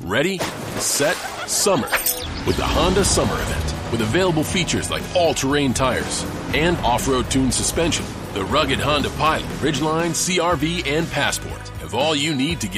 Ready, set, summer with the Honda Summer Event. With available features like all-terrain tires and off-road tuned suspension, the rugged Honda Pilot, Ridgeline, CR-V, and Passport have all you need to get